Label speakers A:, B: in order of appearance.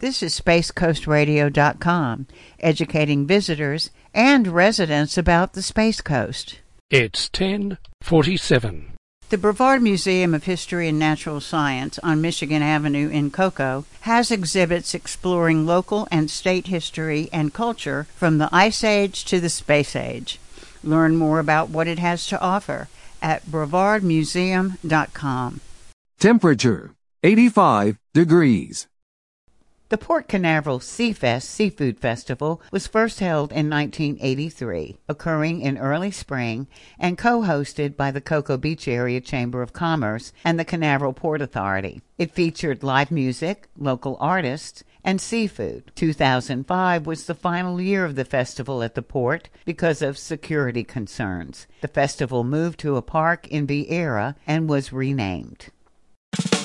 A: This is SpaceCoastRadio.com, educating visitors and residents about the Space Coast.
B: It's 10:47.
A: The Brevard Museum of History and Natural Science on Michigan Avenue in Cocoa has exhibits exploring local and state history and culture from the Ice Age to the Space Age. Learn more about what it has to offer at brevardmuseum.com.
C: Temperature 85 degrees.
A: The Port Canaveral Seafest Seafood Festival was first held in 1983, occurring in early spring and co-hosted by the Cocoa Beach Area Chamber of Commerce and the Canaveral Port Authority. It featured live music, local artists, and seafood. 2005 was the final year of the festival at the port because of security concerns. The festival moved to a park in Viera and was renamed.